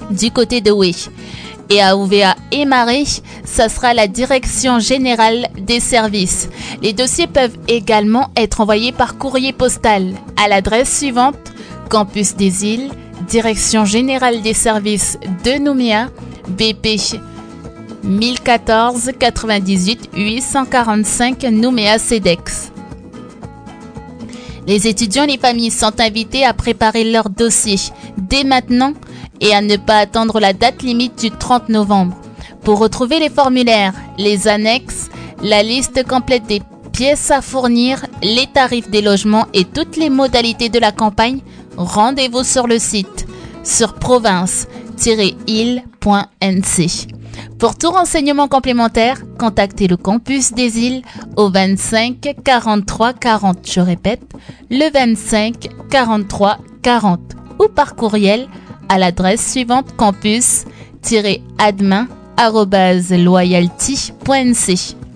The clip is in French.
du côté de Oué. Et à OVA et Marais, ça sera la Direction Générale des Services. Les dossiers peuvent également être envoyés par courrier postal à l'adresse suivante: Campus des Îles, Direction Générale des Services de Nouméa, BP 1014 98 845 Nouméa CEDEX. Les étudiants et les familles sont invités à préparer leur dossier dès maintenant et à ne pas attendre la date limite du 30 novembre. Pour retrouver les formulaires, les annexes, la liste complète des pièces à fournir, les tarifs des logements et toutes les modalités de la campagne, rendez-vous sur le site sur province-île.nc. Pour tout renseignement complémentaire, contactez le Campus des Îles au 25 43 40. Je répète, le 25 43 40 ou par courriel à l'adresse suivante: campus-admin@loyalty.nc.